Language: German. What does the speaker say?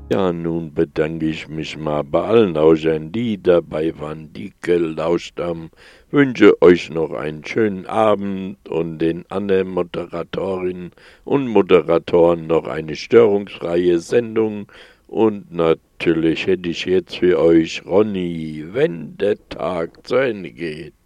Ja, nun bedanke ich mich mal bei allen Lauschern, die dabei waren, die gelauscht haben. Wünsche euch noch einen schönen Abend und den anderen Moderatorinnen und Moderatoren noch eine störungsfreie Sendung. Und natürlich hätte ich jetzt für euch Ronny, wenn der Tag zu Ende geht.